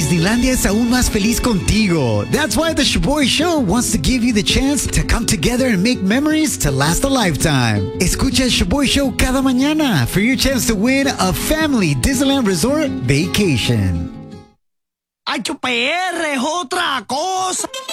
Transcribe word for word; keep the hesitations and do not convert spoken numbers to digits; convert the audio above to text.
Disneylandia es aún más feliz contigo. That's why the Shaboy Show wants to give you the chance to come together and make memories to last a lifetime. Escucha el Shaboy Show cada mañana for your chance to win a family Disneyland Resort vacation. H P R es otra cosa.